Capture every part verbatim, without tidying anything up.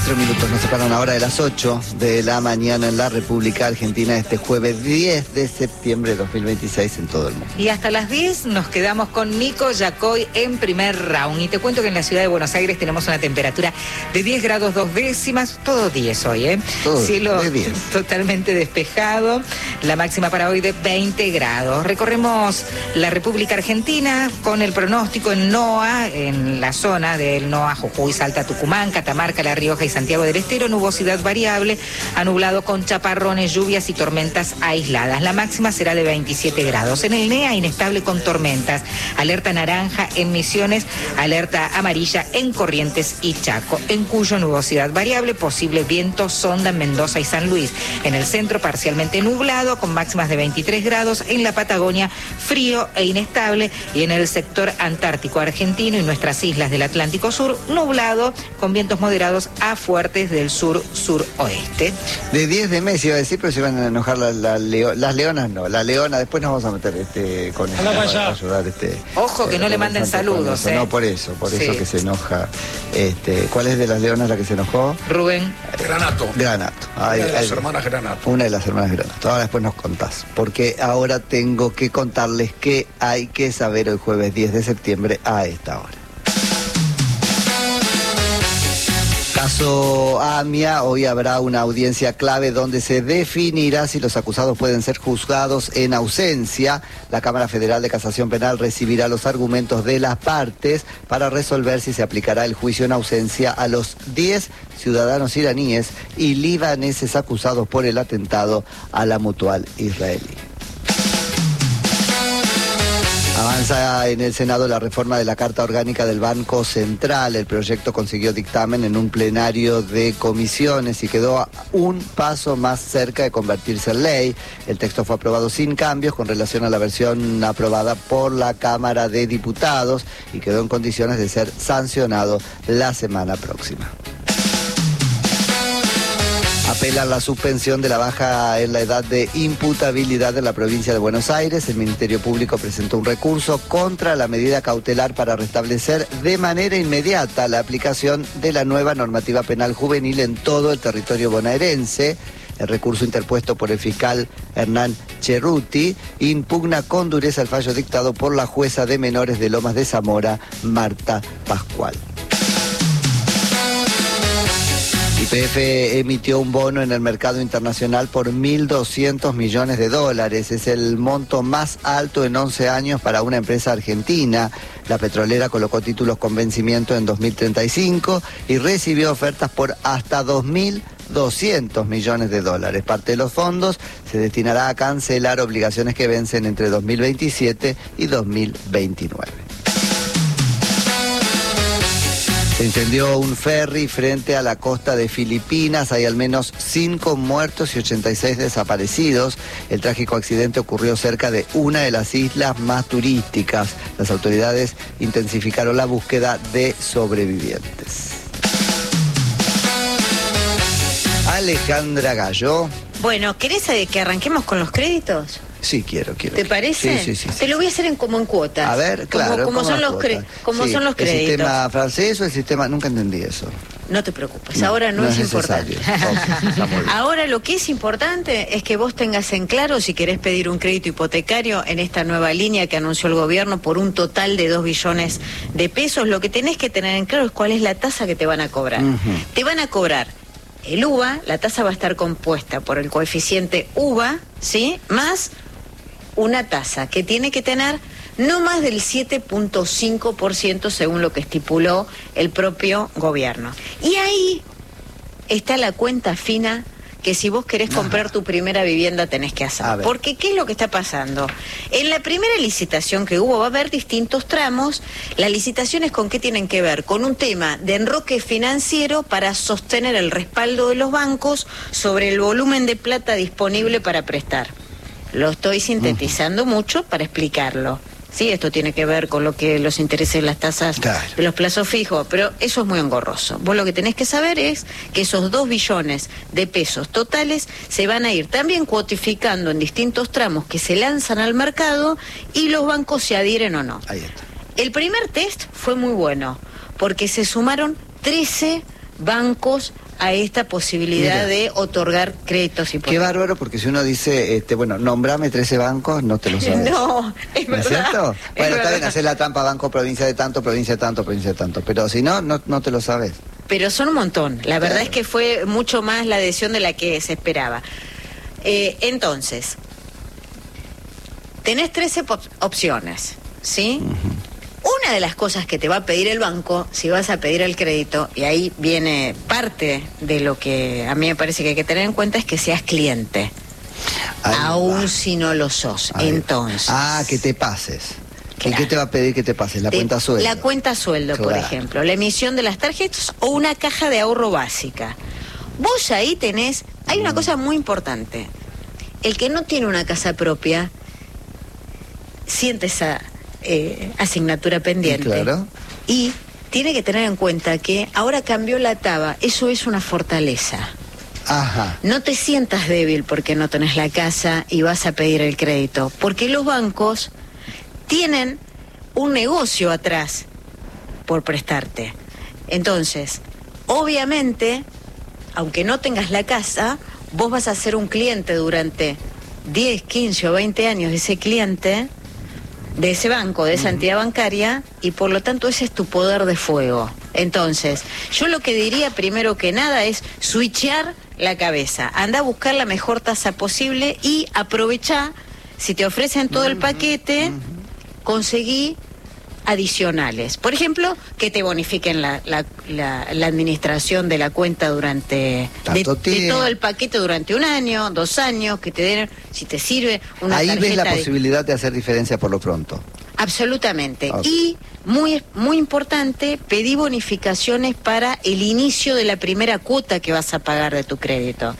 Cuatro minutos nos separan ahora de las ocho de la mañana en la República Argentina este jueves diez de septiembre de dos mil veintiséis en todo el mundo. Y hasta las diez nos quedamos con Nico Yacoy en primer round. Y te cuento que en la ciudad de Buenos Aires tenemos una temperatura de diez grados dos décimas, todo diez hoy, ¿eh? Todo Cielo de diez. Totalmente despejado, la máxima para hoy de veinte grados. Recorremos la República Argentina con el pronóstico en NOA, en la zona del NOA, Jujuy, Salta, Tucumán, Catamarca, La Rioja y Santiago del Estero, nubosidad variable, anublado con chaparrones, lluvias y tormentas aisladas. La máxima será de veintisiete grados. En el NEA, inestable con tormentas. Alerta naranja en Misiones, alerta amarilla en Corrientes y Chaco. En Cuyo, nubosidad variable, posible viento, sonda en Mendoza y San Luis. En el centro, parcialmente nublado, con máximas de veintitrés grados. En la Patagonia, frío e inestable. Y en el sector antártico argentino y nuestras islas del Atlántico Sur, nublado, con vientos moderados a fuertes del sur-suroeste. De diez de mes iba a decir, pero se van a enojar la, la leo, las leonas, no, la leona, después nos vamos a meter este con esto para ayudar este. Ojo que eh, no le manden saludos, eh. No, por eso, por sí. eso que se enoja. Este, ¿cuál es de las leonas la que se enojó? Rubén. Granato. Granato. Ay, una de las ay, hermanas Granato. Una de las hermanas Granato. Ahora después nos contás, porque ahora tengo que contarles qué hay que saber hoy jueves diez de septiembre a esta hora. Caso AMIA, hoy habrá una audiencia clave donde se definirá si los acusados pueden ser juzgados en ausencia. La Cámara Federal de Casación Penal recibirá los argumentos de las partes para resolver si se aplicará el juicio en ausencia a los diez ciudadanos iraníes y libaneses acusados por el atentado a la Mutual israelí. Avanza en el Senado la reforma de la Carta Orgánica del Banco Central. El proyecto consiguió dictamen en un plenario de comisiones y quedó un paso más cerca de convertirse en ley. El texto fue aprobado sin cambios con relación a la versión aprobada por la Cámara de Diputados y quedó en condiciones de ser sancionado la semana próxima. Apelan la suspensión de la baja en la edad de imputabilidad de la provincia de Buenos Aires. El Ministerio Público presentó un recurso contra la medida cautelar para restablecer de manera inmediata la aplicación de la nueva normativa penal juvenil en todo el territorio bonaerense. El recurso interpuesto por el fiscal Hernán Cerruti impugna con dureza el fallo dictado por la jueza de menores de Lomas de Zamora, Marta Pascual. Y P F emitió un bono en el mercado internacional por mil doscientos millones de dólares. Es el monto más alto en once años para una empresa argentina. La petrolera colocó títulos con vencimiento en dos mil treinta y cinco y recibió ofertas por hasta dos mil doscientos millones de dólares. Parte de los fondos se destinará a cancelar obligaciones que vencen entre dos mil veintisiete y dos mil veintinueve. Se incendió un ferry frente a la costa de Filipinas. Hay al menos cinco muertos y ochenta y seis desaparecidos. El trágico accidente ocurrió cerca de una de las islas más turísticas. Las autoridades intensificaron la búsqueda de sobrevivientes. Alejandra Gallo. Bueno, ¿querés que arranquemos con los créditos? Sí, quiero, quiero. ¿Te parece? Sí, sí, sí. Te sí, lo voy a sí. hacer en, como en cuotas. A ver, claro. Como, como son los cre como sí, son los créditos. ¿El sistema francés o el sistema? Nunca entendí eso. No te preocupes, no, ahora no, no es, es importante. Okay, ahora lo que es importante es que vos tengas en claro si querés pedir un crédito hipotecario en esta nueva línea que anunció el gobierno por un total de dos billones de pesos. Lo que tenés que tener en claro es cuál es la tasa que te van a cobrar. Uh-huh. Te van a cobrar el U V A, la tasa va a estar compuesta por el coeficiente U V A, ¿sí? Más una tasa que tiene que tener no más del siete punto cinco por ciento según lo que estipuló el propio gobierno. Y ahí está la cuenta fina que si vos querés comprar Ajá. tu primera vivienda tenés que hacer. Porque ¿qué es lo que está pasando? En la primera licitación que hubo va a haber distintos tramos. Las licitaciones ¿con qué tienen que ver? Con un tema de enroque financiero para sostener el respaldo de los bancos sobre el volumen de plata disponible para prestar. Lo estoy sintetizando uh-huh. mucho para explicarlo. Sí, esto tiene que ver con lo que los intereses de las tasas claro. de los plazos fijos, pero eso es muy engorroso. Vos lo que tenés que saber es que esos dos billones de pesos totales se van a ir también cuotificando en distintos tramos que se lanzan al mercado y los bancos se adhieren o no. Ahí está. El primer test fue muy bueno, porque se sumaron trece bancos a esta posibilidad Mira, de otorgar créditos hipotecarios. Qué bárbaro, porque si uno dice, este, bueno, nombrame trece bancos, no te lo sabes. No, es ¿No es verdad. cierto? Es Bueno, está verdad. bien hacer la trampa banco, provincia de tanto, provincia de tanto, provincia de tanto, pero si no, no, no te lo sabes. Pero son un montón. La verdad Claro. es que fue mucho más la adhesión de la que se esperaba. Eh, entonces, tenés trece op- opciones, ¿sí? Uh-huh. Una de las cosas que te va a pedir el banco, si vas a pedir el crédito, y ahí viene parte de lo que a mí me parece que hay que tener en cuenta, es que seas cliente. Ahí aún va. si no lo sos. Ahí va. Entonces... Ah, que te pases. Claro. ¿Y qué te va a pedir que te pases? La Te- cuenta sueldo. La cuenta sueldo, por Claro. ejemplo, la emisión de las tarjetas o una caja de ahorro básica. Vos ahí tenés, hay una cosa muy importante. El que no tiene una casa propia siente esa eh, asignatura pendiente. Y claro. Y tiene que tener en cuenta que ahora cambió la taba, eso es una fortaleza. Ajá. No te sientas débil porque no tenés la casa y vas a pedir el crédito, porque los bancos tienen un negocio atrás por prestarte. Entonces, obviamente, aunque no tengas la casa, vos vas a ser un cliente durante diez, quince o veinte años de ese cliente, de ese banco, de esa uh-huh. entidad bancaria, y por lo tanto ese es tu poder de fuego. Entonces, yo lo que diría primero que nada es switchear la cabeza. Anda a buscar la mejor tasa posible y aprovechá, si te ofrecen todo uh-huh. el paquete, uh-huh. conseguí adicionales. Por ejemplo, que te bonifiquen la, la, la, la administración de la cuenta durante de, de todo el paquete durante un año, dos años, que te den, si te sirve, una Ahí tarjeta ves la de... posibilidad de hacer diferencia por lo pronto. Absolutamente. Okay. Y muy muy importante, pedí bonificaciones para el inicio de la primera cuota que vas a pagar de tu crédito.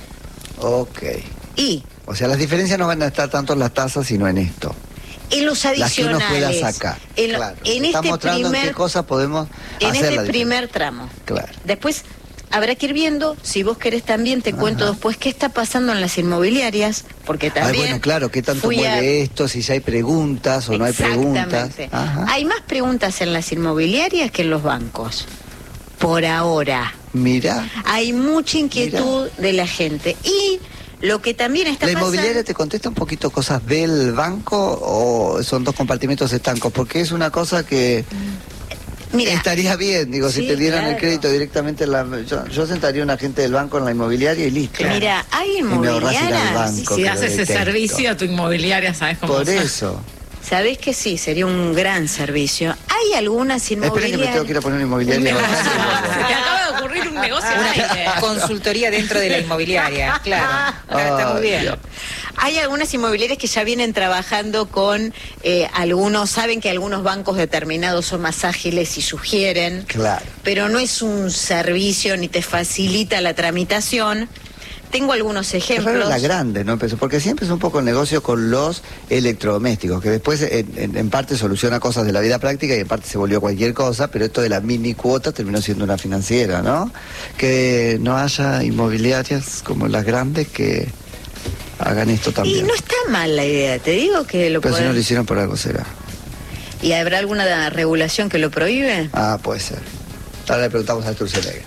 Ok. Y o sea, las diferencias no van a estar tanto en las tasas, sino en esto. En los adicionales. Las que uno pueda sacar. En, claro. en Está este mostrando primer, en qué cosas podemos en hacer este la primer tramo. Claro. Después habrá que ir viendo, si vos querés también te Ajá. cuento después qué está pasando en las inmobiliarias, porque también... Ay, bueno, claro, ¿qué tanto mueve a... esto? Si ya hay preguntas o no hay preguntas. Ajá. Hay más preguntas en las inmobiliarias que en los bancos. Por ahora. Mira. Hay mucha inquietud Mira. de la gente. Y lo que también está ¿La pasando... inmobiliaria te contesta un poquito cosas del banco o son dos compartimentos estancos? Porque es una cosa que... Mira, estaría bien, digo, sí, si te dieran claro. el crédito directamente, en la, yo, yo sentaría a un agente del banco en la inmobiliaria y listo. Claro. Mira, hay inmobiliarias... Si haces ese servicio a tu inmobiliaria, ¿sabes cómo Por hacer? eso. Sabés que sí, sería un gran servicio. Hay algunas inmobiliarias... Esperen que me tengo que ir a poner una inmobiliaria. Se te acaba de ocurrir un negocio. Una consultoría dentro de la inmobiliaria, claro. Claro, está muy bien. Dios. Hay algunas inmobiliarias que ya vienen trabajando con eh, algunos, saben que algunos bancos determinados son más ágiles y sugieren, claro. pero no es un servicio ni te facilita la tramitación. Tengo algunos ejemplos. Es la grande, ¿no? Porque siempre es un poco el negocio con los electrodomésticos, que después en, en, en parte soluciona cosas de la vida práctica y en parte se volvió cualquier cosa, pero esto de la mini cuota terminó siendo una financiera, ¿no? Que no haya inmobiliarias como las grandes que hagan esto también. Y no está mal la idea, te digo que lo Pero pueden... si no lo hicieron por algo será. ¿Y habrá alguna regulación que lo prohíbe? Ah, puede ser. Ahora le preguntamos a Turcelega.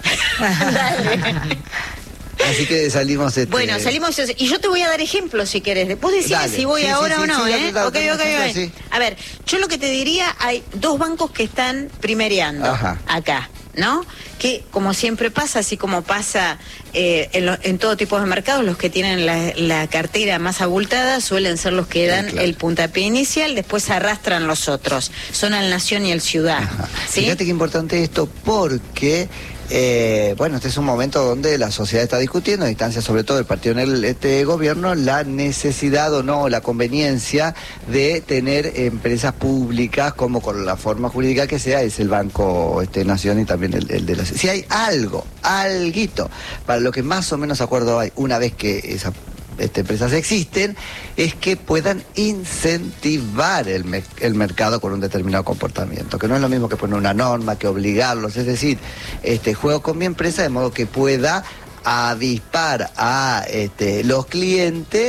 Dale. Así que salimos este... Bueno, salimos y yo te voy a dar ejemplos si querés. Vos decís Dale. si voy sí, ahora sí, o sí, no, sí, ¿eh? Dale, ok, dale, ok, dale, ok. sí. A ver, yo lo que te diría, hay dos bancos que están primereando Ajá. acá, ¿no? Que como siempre pasa, así como pasa eh, en, lo, en todo tipo de mercados, los que tienen la, la cartera más abultada suelen ser los que dan sí, claro. el puntapié inicial, después arrastran los otros. Son al Nación y el Ciudad. ¿Sí? Fíjate qué importante esto porque... Eh, bueno, este es un momento donde la sociedad está discutiendo, a distancia sobre todo del partido en el este gobierno, la necesidad o no, la conveniencia de tener empresas públicas como con la forma jurídica que sea, es el Banco este, Nación y también el, el de la... Si hay algo, alguito, para lo que más o menos acuerdo hay, una vez que esa... Este, empresas existen, es que puedan incentivar el, me el mercado con un determinado comportamiento, que no es lo mismo que poner una norma, que obligarlos, es decir, este, juego con mi empresa de modo que pueda avispar a este, los clientes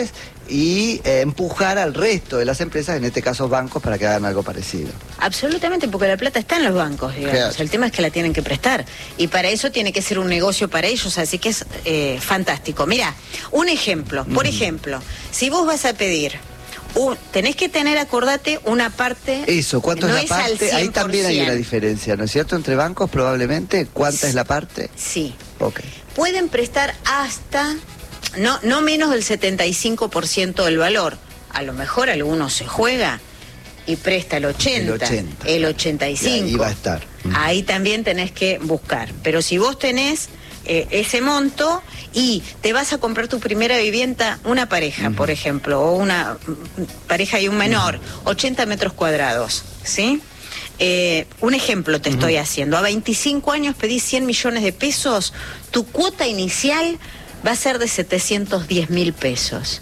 y eh, empujar al resto de las empresas, en este caso bancos, para que hagan algo parecido. Absolutamente, porque la plata está en los bancos, digamos. Claro. El tema es que la tienen que prestar. Y para eso tiene que ser un negocio para ellos, así que es eh, fantástico. Mira, un ejemplo. Por mm. ejemplo, si vos vas a pedir... Uh, tenés que tener, acordate, una parte... Eso, ¿cuánto no es la parte? Ahí también hay una diferencia, ¿no es cierto? Entre bancos, probablemente, ¿cuánta sí. es la parte? Sí. Ok. Pueden prestar hasta, no, no menos del setenta y cinco por ciento del valor. A lo mejor alguno se juega y presta el ochenta, el ochenta, el ochenta y cinco. Y ahí va a estar. Ahí también tenés que buscar. Pero si vos tenés... Eh, ese monto y te vas a comprar tu primera vivienda, una pareja, uh-huh. por ejemplo, o una pareja y un menor, uh-huh. ochenta metros cuadrados, ¿sí? Eh, un ejemplo te uh-huh. estoy haciendo. A veinticinco años pedís cien millones de pesos, tu cuota inicial va a ser de setecientos diez mil pesos.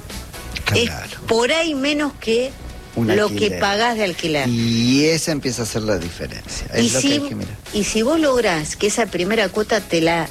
Claro. Es por ahí menos que Un lo alquiler. que pagás de alquiler. Y esa empieza a ser la diferencia. Es y, lo si, que hay que mirar. Y si vos lográs que esa primera cuota te la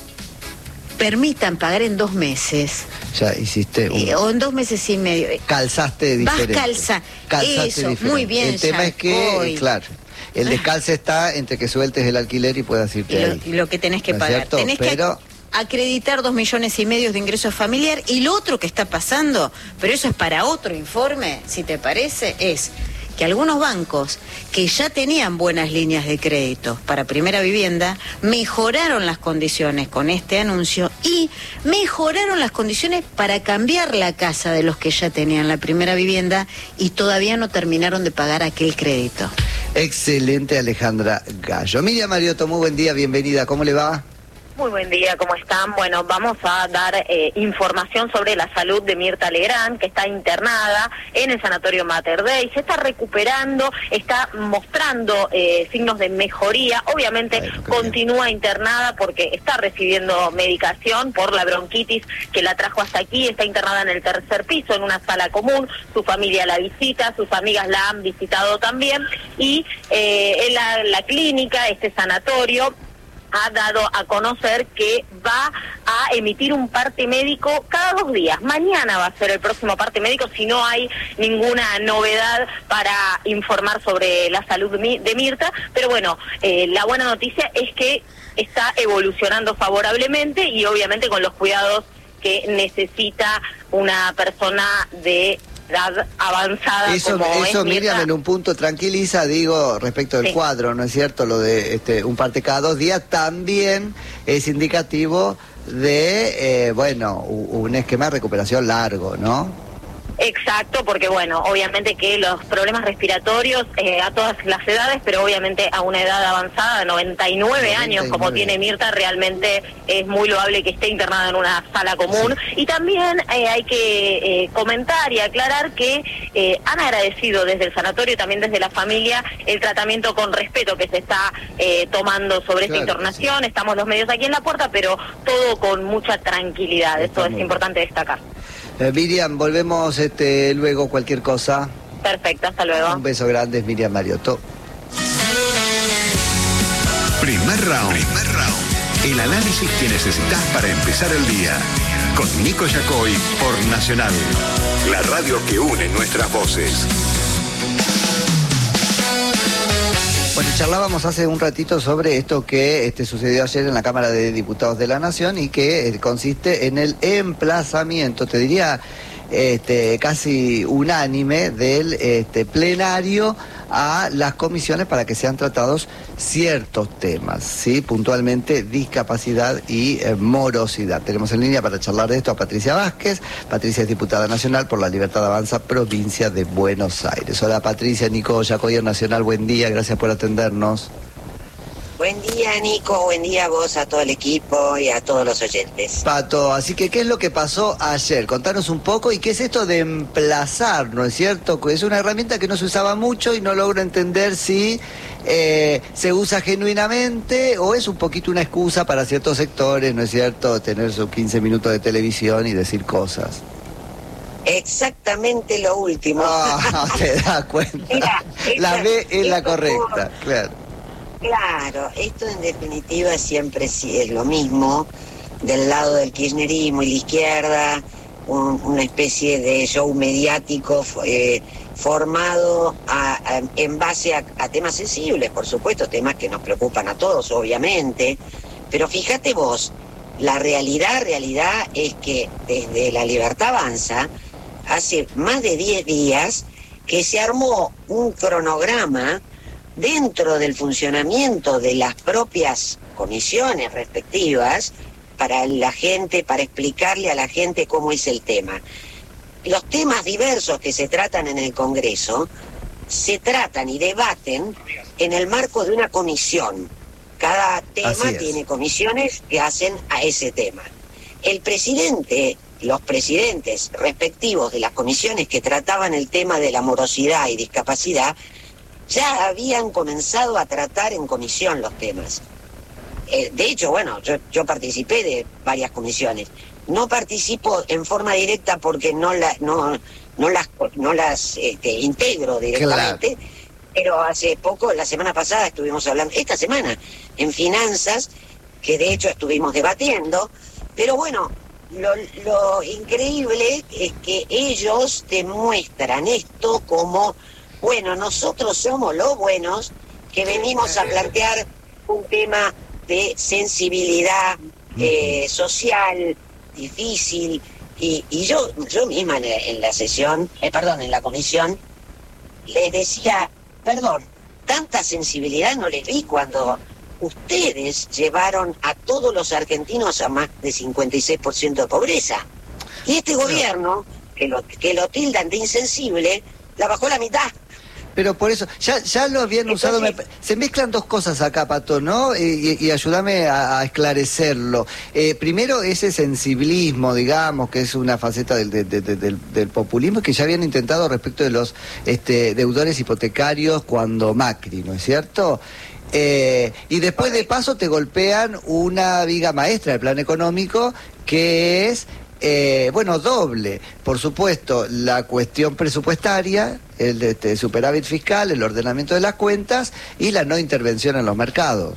permitan pagar en dos meses. Ya hiciste un... eh, o en dos meses y medio. Calzaste diferente. Vas calza. Calzaste Eso, diferente. muy bien. El tema es que, voy. claro, el descalce está entre que sueltes el alquiler y puedas irte y lo, ahí. Y lo que tenés que ¿No pagar. cierto? Tenés Pero... que acreditar dos millones y medio de ingreso familiar. Y lo otro que está pasando, pero eso es para otro informe, si te parece, es... que algunos bancos que ya tenían buenas líneas de crédito para primera vivienda mejoraron las condiciones con este anuncio y mejoraron las condiciones para cambiar la casa de los que ya tenían la primera vivienda y todavía no terminaron de pagar aquel crédito. Excelente, Alejandra Gallo. Miriam Mariotto, muy buen día, bienvenida, ¿cómo le va? Muy buen día, ¿cómo están? Bueno, vamos a dar eh, información sobre la salud de Mirta Legrand, que está internada en el Sanatorio Mater Dei. Se está recuperando, está mostrando eh, signos de mejoría. Obviamente Ay, continúa bien. internada porque está recibiendo medicación por la bronquitis que la trajo hasta aquí. Está internada en el tercer piso, en una sala común. Su familia la visita, sus amigas la han visitado también. Y eh, en la, la clínica, este sanatorio, ha dado a conocer que va a emitir un parte médico cada dos días. Mañana va a ser el próximo parte médico, si no hay ninguna novedad para informar sobre la salud de Mirta. Pero bueno, eh, la buena noticia es que está evolucionando favorablemente y obviamente con los cuidados que necesita una persona de edad avanzada. Eso, como eso es Miriam, Mirta. En un punto tranquiliza, digo, respecto del sí. cuadro, ¿no es cierto? Lo de este un parte cada dos días también es indicativo de, eh, bueno, un esquema de recuperación largo, ¿no? Exacto, porque bueno, obviamente que los problemas respiratorios eh, a todas las edades, pero obviamente a una edad avanzada de noventa y nueve años como tiene Mirta, realmente es muy loable que esté internada en una sala común. Sí. Y también eh, hay que eh, comentar y aclarar que eh, han agradecido desde el sanatorio, también desde la familia, el tratamiento con respeto que se está eh, tomando sobre claro, esta internación. Sí. Estamos los medios aquí en la puerta, pero todo con mucha tranquilidad. Eso es importante destacar. Eh, Miriam, volvemos este, luego cualquier cosa. Perfecto, hasta luego. Un beso grande, es Miriam Mariotto. Primer round. Primer round. El análisis que necesitas para empezar el día. Con Nico Yacoy por Nacional. La radio que une nuestras voces. Bueno, charlábamos hace un ratito sobre esto que este, sucedió ayer en la Cámara de Diputados de la Nación y que eh, consiste en el emplazamiento, te diría, este, casi unánime del este, plenario a las comisiones para que sean tratados ciertos temas, ¿sí? Puntualmente discapacidad y eh, morosidad. Tenemos en línea para charlar de esto a Patricia Vázquez. Patricia es diputada nacional por la Libertad Avanza, provincia de Buenos Aires. Hola Patricia, Nico Yacoy Nacional, buen día, gracias por atendernos. Buen día, Nico, buen día a vos, a todo el equipo y a todos los oyentes. Pato, así que, ¿qué es lo que pasó ayer? Contanos un poco, y qué es esto de emplazar, ¿no es cierto? Es una herramienta que no se usaba mucho y no logro entender si eh, se usa genuinamente o es un poquito una excusa para ciertos sectores, ¿no es cierto? Tener sus quince minutos de televisión y decir cosas. Exactamente lo último. Ah, te das cuenta. Mira, la esta, B es la correcta, por... claro. Claro, esto en definitiva siempre es lo mismo, del lado del kirchnerismo y la izquierda, un, una especie de show mediático eh, formado a, a, en base a, a temas sensibles, por supuesto, temas que nos preocupan a todos, obviamente, pero fíjate vos, la realidad, realidad es que desde La Libertad Avanza, hace más de diez días que se armó un cronograma dentro del funcionamiento de las propias comisiones respectivas para la gente, para explicarle a la gente cómo es el tema. Los temas diversos que se tratan en el Congreso se tratan y debaten en el marco de una comisión. Cada tema tiene comisiones que hacen a ese tema. El presidente, los presidentes respectivos de las comisiones que trataban el tema de la morosidad y discapacidad, ya habían comenzado a tratar en comisión los temas. Eh, de hecho, bueno, yo, yo participé de varias comisiones. No participo en forma directa porque no, la, no, no las, no las este, integro directamente. Claro. Pero hace poco, la semana pasada estuvimos hablando, esta semana, en finanzas, que de hecho estuvimos debatiendo, pero bueno, lo, lo increíble es que ellos te muestran esto como, bueno, nosotros somos los buenos que venimos a plantear un tema de sensibilidad eh, social, difícil, y, y yo, yo misma en la, en la sesión, eh, perdón, en la comisión, les decía, perdón, tanta sensibilidad no les vi cuando ustedes llevaron a todos los argentinos a más de cincuenta y seis por ciento de pobreza. Y este gobierno, que lo, que lo tildan de insensible, la bajó la mitad. Pero por eso, ya ya lo habían Entonces, usado, me, se mezclan dos cosas acá, Pato, ¿no? Y, y, y ayúdame a, a esclarecerlo. Eh, primero, ese sensibilismo, digamos, que es una faceta del, de, de, de, del, del populismo que ya habían intentado respecto de los este, deudores hipotecarios cuando Macri, ¿no es cierto? Eh, y después de paso te golpean una viga maestra del plan económico que es... Eh, bueno, doble, por supuesto, la cuestión presupuestaria, el de, de superávit fiscal, el ordenamiento de las cuentas y la no intervención en los mercados.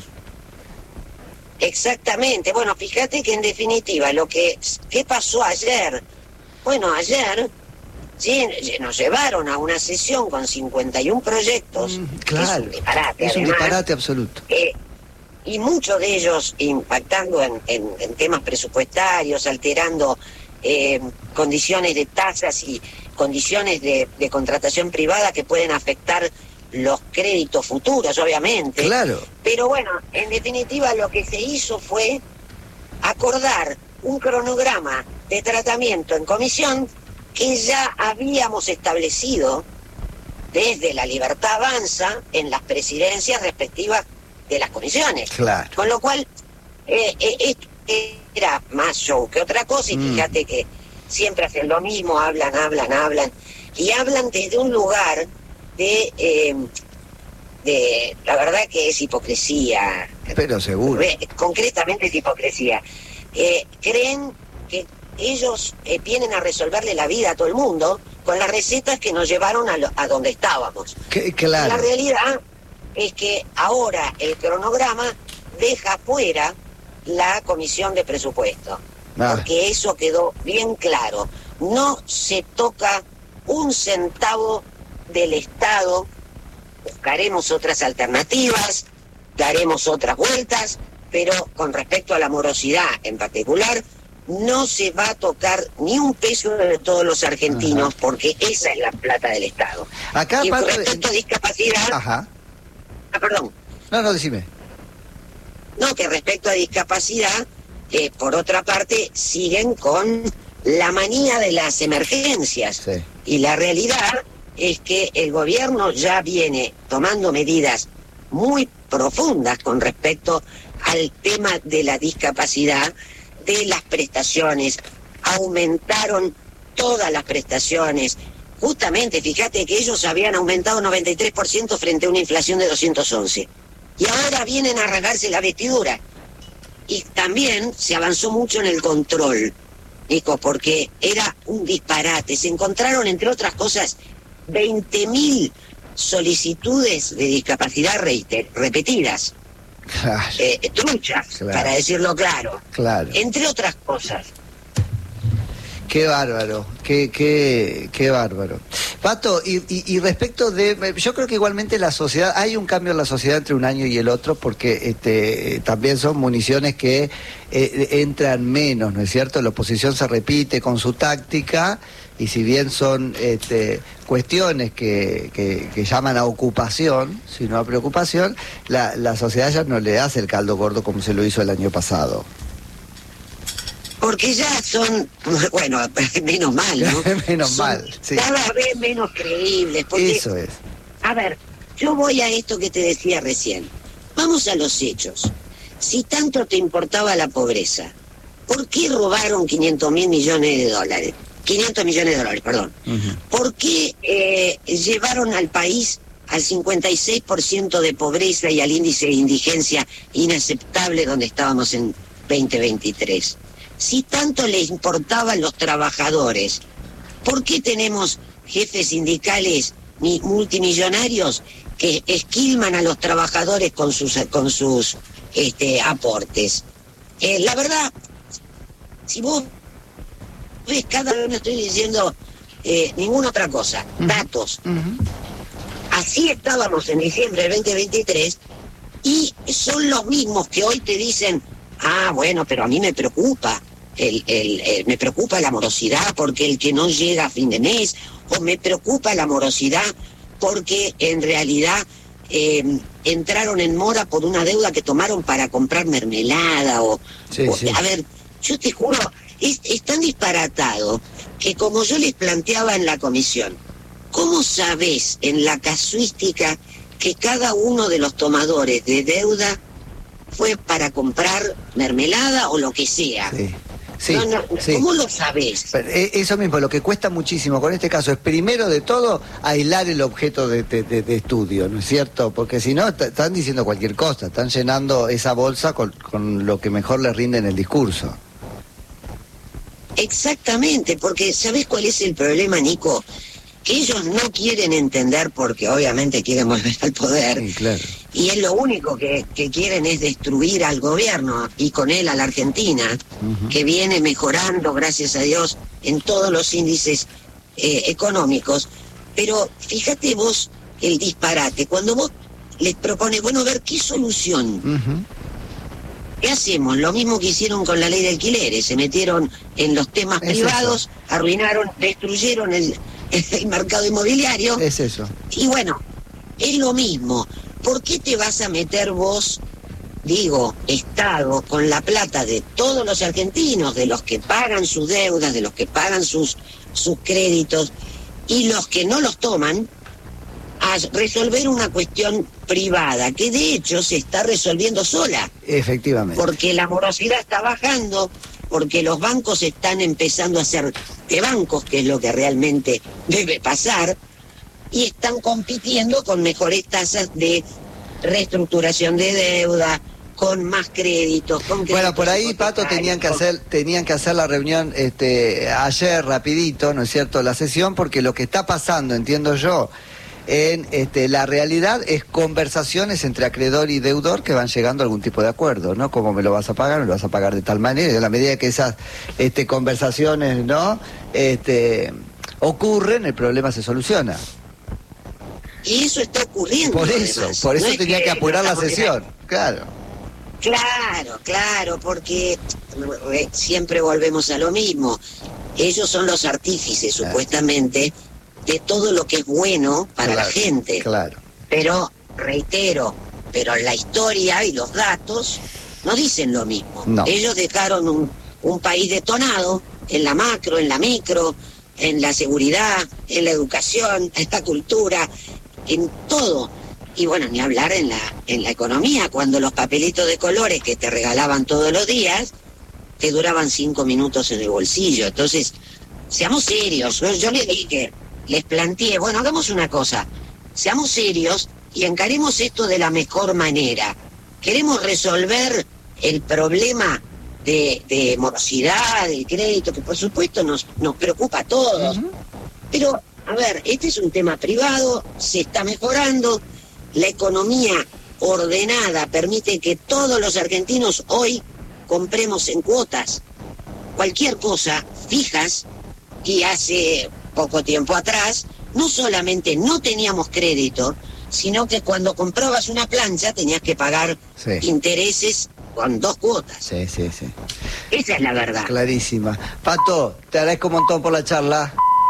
Exactamente, bueno, fíjate que en definitiva, lo que ¿qué pasó ayer? Bueno, ayer sí, nos llevaron a una sesión con cincuenta y un proyectos, mm, claro, es un disparate, es además, un disparate absoluto. Eh, y muchos de ellos impactando en, en, en temas presupuestarios, alterando eh, condiciones de tasas y condiciones de, de contratación privada que pueden afectar los créditos futuros, obviamente. Claro. Pero bueno, en definitiva lo que se hizo fue acordar un cronograma de tratamiento en comisión que ya habíamos establecido desde La Libertad Avanza en las presidencias respectivas de las comisiones. Claro. Con lo cual, eh, eh, esto era más show que otra cosa, y mm. fíjate que siempre hacen lo mismo, hablan, hablan, hablan, y hablan desde un lugar de, eh, de la verdad que es hipocresía. Pero seguro. Concretamente es hipocresía. Eh, creen que ellos eh, vienen a resolverle la vida a todo el mundo con las recetas que nos llevaron a, lo, a donde estábamos. Que, claro. La realidad es que ahora el cronograma deja fuera la comisión de presupuesto, ah. porque eso quedó bien claro. No se toca un centavo del Estado, buscaremos otras alternativas, daremos otras vueltas, pero con respecto a la morosidad en particular, no se va a tocar ni un peso de todos los argentinos, Ajá. porque esa es la plata del Estado. Acá, y con Pato, respecto a discapacidad... Ajá. Ah, perdón. No, no, decime. No, que respecto a discapacidad, eh, por otra parte, siguen con la manía de las emergencias. Sí. Y la realidad es que el gobierno ya viene tomando medidas muy profundas con respecto al tema de la discapacidad, de las prestaciones. Aumentaron todas las prestaciones. Justamente, fíjate que ellos habían aumentado noventa y tres por ciento frente a una inflación de doscientos once. Y ahora vienen a rasgarse la vestidura. Y también se avanzó mucho en el control, Nico, porque era un disparate. Se encontraron, entre otras cosas, veinte mil solicitudes de discapacidad reiter, repetidas. Claro. Eh, truchas, claro. Para decirlo claro. Claro. Entre otras cosas. Qué bárbaro, qué, qué, qué bárbaro. Pato, y, y, y respecto de, yo creo que igualmente la sociedad, hay un cambio en la sociedad entre un año y el otro, porque este, también son municiones que eh, entran menos, ¿no es cierto? La oposición se repite con su táctica, y si bien son este, cuestiones que, que, que llaman a ocupación, sino a preocupación, la, la sociedad ya no le hace el caldo gordo como se lo hizo el año pasado. Porque ya son, bueno, menos mal, ¿no? menos son mal, sí. Cada vez menos creíbles. Porque, eso es. A ver, yo voy a esto que te decía recién. Vamos a los hechos. Si tanto te importaba la pobreza, ¿por qué robaron quinientos mil millones de dólares? quinientos millones de dólares, perdón. Uh-huh. ¿Por qué eh, llevaron al país al cincuenta y seis por ciento de pobreza y al índice de indigencia inaceptable donde estábamos en veinte veintitrés? Si tanto les importaban los trabajadores, ¿por qué tenemos jefes sindicales multimillonarios que esquilman a los trabajadores con sus con sus este, aportes? Eh, la verdad, si vos ves, cada vez no estoy diciendo eh, ninguna otra cosa, uh-huh. datos. Uh-huh. Así estábamos en diciembre del veinte veintitrés y son los mismos que hoy te dicen: ah, bueno, pero a mí me preocupa, el, el, el, me preocupa la morosidad porque el que no llega a fin de mes, o me preocupa la morosidad porque en realidad eh, entraron en mora por una deuda que tomaron para comprar mermelada, o, sí, o sí. A ver, yo te juro, es, es tan disparatado que, como yo les planteaba en la comisión, ¿cómo sabés en la casuística que cada uno de los tomadores de deuda fue para comprar mermelada o lo que sea? Sí, sí, no, no, sí. ¿Cómo lo sabés? Eso mismo, lo que cuesta muchísimo con este caso es, primero de todo, aislar el objeto de, de, de, de estudio, ¿no es cierto? Porque si no, t- están diciendo cualquier cosa, están llenando esa bolsa con, con lo que mejor les rinde en el discurso. Exactamente, porque ¿sabés cuál es el problema, Nico? Que ellos no quieren entender, porque obviamente quieren volver al poder, sí, claro. Y es lo único que, que quieren es destruir al gobierno y con él a la Argentina, uh-huh. que viene mejorando, gracias a Dios, en todos los índices eh, económicos. Pero fíjate vos el disparate, cuando vos les propones, bueno, a ver, ¿qué solución? Uh-huh. ¿Qué hacemos? Lo mismo que hicieron con la ley de alquileres, se metieron en los temas es privados, eso. Arruinaron, destruyeron el... el mercado inmobiliario. Es eso. Y bueno, es lo mismo. ¿Por qué te vas a meter vos, digo, Estado, con la plata de todos los argentinos, de los que pagan sus deudas, de los que pagan sus, sus créditos, y los que no los toman, a resolver una cuestión privada, que de hecho se está resolviendo sola? Efectivamente. Porque la morosidad está bajando, porque los bancos están empezando a ser de bancos, que es lo que realmente debe pasar, y están compitiendo con mejores tasas de reestructuración de deuda, con más créditos, con créditos. Bueno, por ahí, Pato, tenían que hacer tenían que hacer la reunión este ayer rapidito, ¿no es cierto?, la sesión, porque lo que está pasando, entiendo yo, en este, la realidad es conversaciones entre acreedor y deudor que van llegando a algún tipo de acuerdo, ¿no? ¿Cómo me lo vas a pagar? Me lo vas a pagar de tal manera, y a la medida que esas este, conversaciones, ¿no?, este, ocurren, el problema se soluciona. Y eso está ocurriendo. Por eso, además. por eso no tenía que, que apurar la sesión, claro. Claro, claro, porque siempre volvemos a lo mismo. Ellos son los artífices, claro, supuestamente, de todo lo que es bueno para claro, la gente. Claro. Pero, reitero, pero la historia y los datos no dicen lo mismo. No. Ellos dejaron un, un país detonado en la macro, en la micro, en la seguridad, en la educación, en la cultura, en todo. Y bueno, ni hablar en la, en la economía, cuando los papelitos de colores que te regalaban todos los días te duraban cinco minutos en el bolsillo. Entonces, seamos serios. Yo, yo les dije, les planteé, bueno, hagamos una cosa, seamos serios y encaremos esto de la mejor manera. Queremos resolver el problema de, de morosidad, del crédito, que por supuesto nos, nos preocupa a todos. Uh-huh. Pero, a ver, este es un tema privado, se está mejorando, la economía ordenada permite que todos los argentinos hoy compremos en cuotas cualquier cosa, fijas, y hace poco tiempo atrás, no solamente no teníamos crédito, sino que cuando comprabas una plancha tenías que pagar sí. intereses con dos cuotas. Sí, sí, sí. Esa es la verdad. Clarísima. Pato, te agradezco un montón por la charla.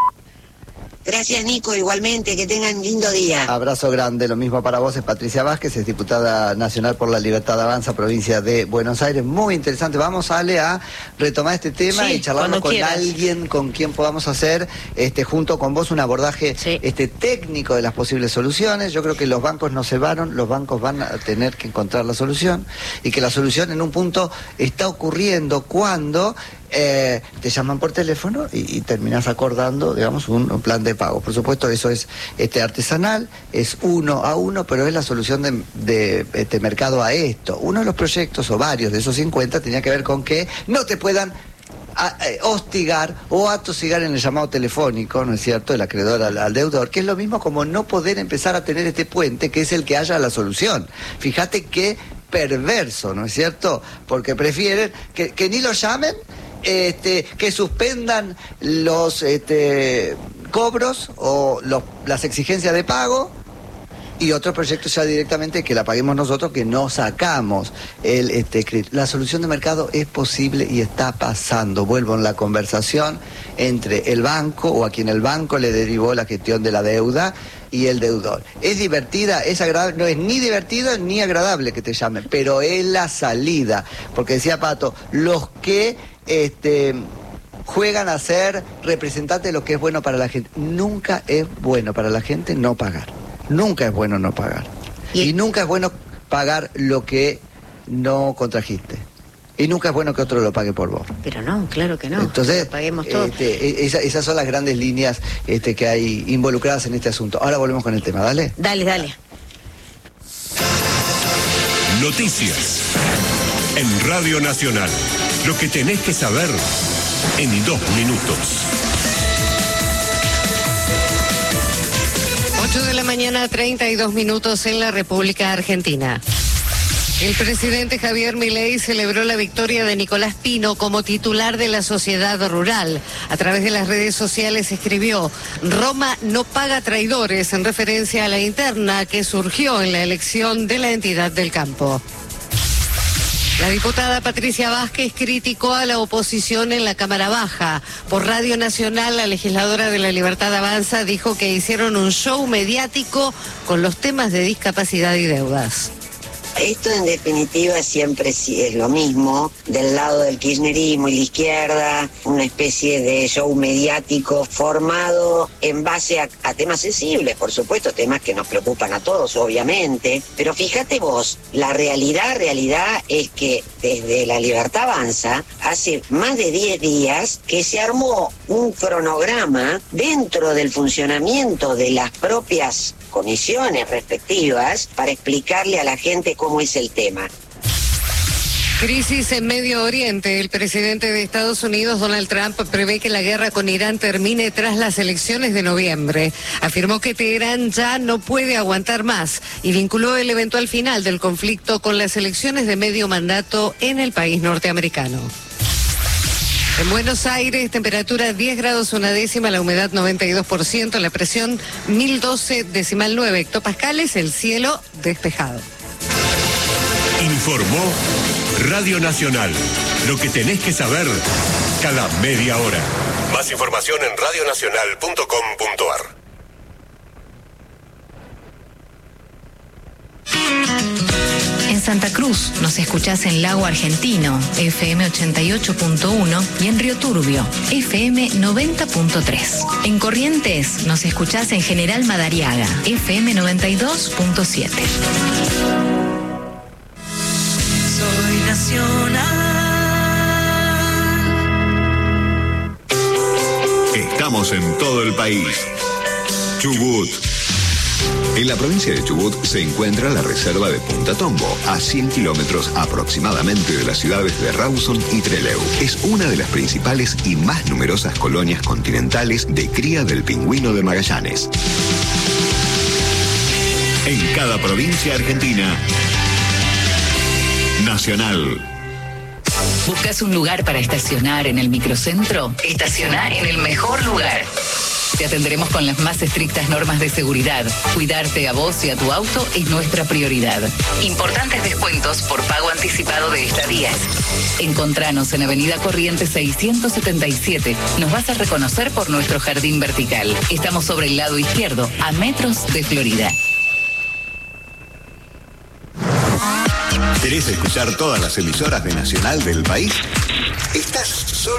Gracias, Nico, igualmente, que tengan lindo día. Abrazo grande, lo mismo para vos, es Patricia Vázquez, es diputada nacional por la Libertad Avanza, provincia de Buenos Aires. Muy interesante. Vamos, Ale, a retomar este tema sí, y charlarlo con quieras. alguien con quien podamos hacer, este, junto con vos, un abordaje sí. este, técnico de las posibles soluciones. Yo creo que los bancos no se van, los bancos van a tener que encontrar la solución, y que la solución en un punto está ocurriendo cuando Eh, te llaman por teléfono y, y terminas acordando, digamos, un, un plan de pago. Por supuesto, eso es este artesanal, es uno a uno, pero es la solución de, de este mercado a esto. Uno de los proyectos, o varios de esos cincuenta, tenía que ver con que no te puedan a, a, hostigar o atosigar en el llamado telefónico, ¿no es cierto?, el acreedor al, al deudor, que es lo mismo como no poder empezar a tener este puente, que es el que haya la solución. Fíjate qué perverso, ¿no es cierto? Porque prefieren que, que ni lo llamen, Este, que suspendan los este, cobros o los, las exigencias de pago, y otros proyectos ya directamente que la paguemos nosotros, que no sacamos el este, crédito. La solución de mercado es posible y está pasando. Vuelvo en la conversación entre el banco, o a quien el banco le derivó la gestión de la deuda, y el deudor. ¿Es divertida? ¿Es agradable? No es ni divertida ni agradable que te llamen, pero es la salida. Porque decía Pato, los que este, juegan a ser representantes de lo que es bueno para la gente. Nunca es bueno para la gente no pagar. Nunca es bueno no pagar. Y, y nunca es bueno pagar lo que no contrajiste. Y nunca es bueno que otro lo pague por vos. Pero no, claro que no. Entonces, lo paguemos todos. Este, esa, esas son las grandes líneas este, que hay involucradas en este asunto. Ahora volvemos con el tema, ¿dale? Dale, dale. Noticias en Radio Nacional. Lo que tenés que saber en dos minutos. ocho de la mañana, treinta y dos minutos en la República Argentina. El presidente Javier Milei celebró la victoria de Nicolás Pino como titular de la Sociedad Rural. A través de las redes sociales escribió: Roma no paga traidores, en referencia a la interna que surgió en la elección de la entidad del campo. La diputada Patricia Vázquez criticó a la oposición en la Cámara Baja. Por Radio Nacional, la legisladora de la Libertad Avanza dijo que hicieron un show mediático con los temas de discapacidad y deudas. Esto en definitiva siempre es lo mismo, del lado del kirchnerismo y la izquierda, una especie de show mediático formado en base a, a temas sensibles, por supuesto, temas que nos preocupan a todos, obviamente, pero fíjate vos, la realidad, realidad es que desde la Libertad Avanza, hace más de diez días que se armó un cronograma dentro del funcionamiento de las propias comisiones respectivas para explicarle a la gente cómo es el tema. Crisis en Medio Oriente. El presidente de Estados Unidos, Donald Trump, prevé que la guerra con Irán termine tras las elecciones de noviembre. Afirmó que Teherán ya no puede aguantar más y vinculó el eventual final del conflicto con las elecciones de medio mandato en el país norteamericano. En Buenos Aires, temperatura diez grados una décima, la humedad noventa y dos por ciento, la presión mil doce decimal nueve hectopascales, el cielo despejado. Informó Radio Nacional. Lo que tenés que saber cada media hora. Más información en radio nacional punto com punto a r. En Santa Cruz nos escuchás en Lago Argentino, F M ochenta y ocho punto uno, y en Río Turbio, F M noventa punto tres. En Corrientes nos escuchás en General Madariaga, F M noventa y dos punto siete. Soy nacional. Estamos en todo el país. Chubut. En la provincia de Chubut se encuentra la reserva de Punta Tombo, a cien kilómetros aproximadamente de las ciudades de Rawson y Trelew. Es una de las principales y más numerosas colonias continentales de cría del pingüino de Magallanes. En cada provincia argentina, Nacional. ¿Buscas un lugar para estacionar en el microcentro? Estacioná en el mejor lugar. Te atenderemos con las más estrictas normas de seguridad. Cuidarte a vos y a tu auto es nuestra prioridad. Importantes descuentos por pago anticipado de estadías. Encontranos en Avenida Corrientes seiscientos setenta y siete. Nos vas a reconocer por nuestro jardín vertical. Estamos sobre el lado izquierdo, a metros de Florida. ¿Querés escuchar todas las emisoras de Nacional del país? Estás solo